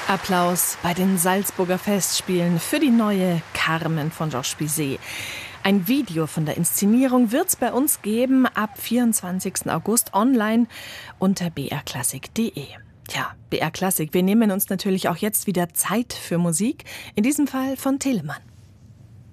Applaus bei den Salzburger Festspielen für die neue Carmen von Georges Bizet. Ein Video von der Inszenierung wird's bei uns geben ab 24. August online unter brklassik.de. Tja, BR Klassik, wir nehmen uns natürlich auch jetzt wieder Zeit für Musik, in diesem Fall von Telemann.